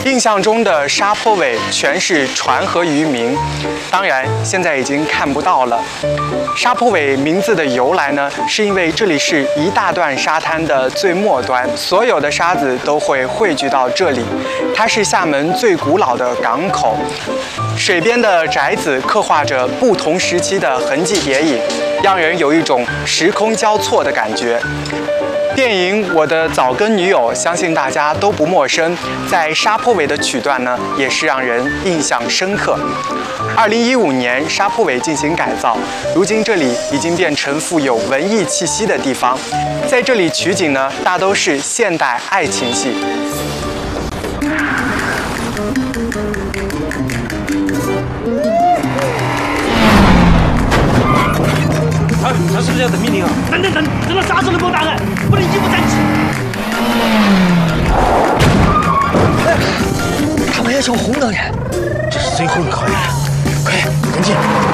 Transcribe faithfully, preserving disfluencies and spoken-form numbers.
印象中的沙坡尾全是船和渔民，当然现在已经看不到了。沙坡尾名字的由来呢，是因为这里是一大段沙滩的最末端，所有的沙子都会汇聚到这里。它是厦门最古老的港口，水边的宅子刻画着不同时期的痕迹叠影，让人有一种时空交错的感觉。电影《我的早更女友》相信大家都不陌生，在沙坡尾的曲段呢，也是让人印象深刻。二零一五年，沙坡尾进行改造，如今这里已经变成富有文艺气息的地方。在这里取景呢，大都是现代爱情戏。 他他是不是要等命令啊？等等等，等到啥时候能给我答案？不能一不站起。 哎，他们要求红灯人，这是最后一个考验了，快赶紧！